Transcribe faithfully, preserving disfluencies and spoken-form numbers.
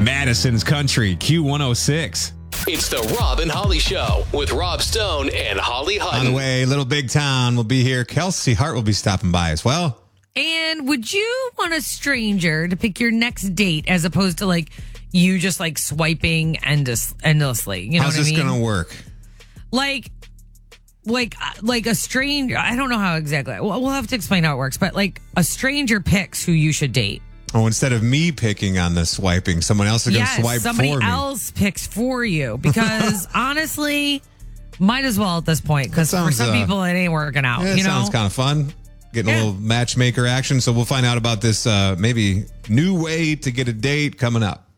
Madison's Country, Q one oh six. It's the Rob and Holly Show with Rob Stone and Holly Hutton. On the way, Little Big Town will be here. Kelsey Hart will be stopping by as well. And would you want a stranger to pick your next date as opposed to like you just like swiping endless, endlessly? You know How's what I this mean? going to work? Like, like, like a stranger. I don't know how exactly. Well, we'll have to explain how it works. But like a stranger picks who you should date. Oh, instead of me picking on the swiping, someone else is going to Yes, swipe somebody for me. else picks for you because honestly, might as well at this point because for sounds, some uh, people it ain't working out. Yeah, it you know, sounds kind of fun. Getting Yeah. a little matchmaker action. So we'll find out about this uh, maybe new way to get a date coming up.